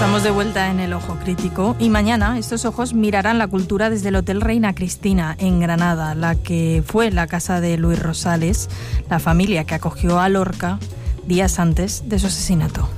Estamos de vuelta en el Ojo Crítico y mañana estos ojos mirarán la cultura desde el Hotel Reina Cristina en Granada, la que fue la casa de Luis Rosales, la familia que acogió a Lorca días antes de su asesinato.